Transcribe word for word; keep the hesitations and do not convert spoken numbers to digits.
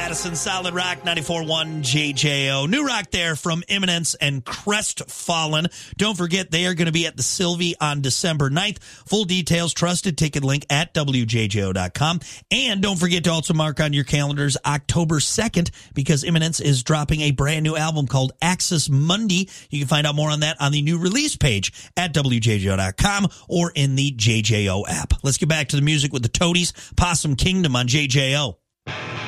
Madison, Solid Rock, ninety-four point one J J O. New rock there from Imminence and Crestfallen. Don't forget, they are going to be at the Sylvie on December ninth. Full details, trusted ticket link at W J J O dot com. And don't forget to also mark on your calendars October second, because Imminence is dropping a brand new album called Axis Mundi. You can find out more on that on the new release page at W J J O dot com or in the J J O app. Let's get back to the music with the Toadies, Possum Kingdom on J J O.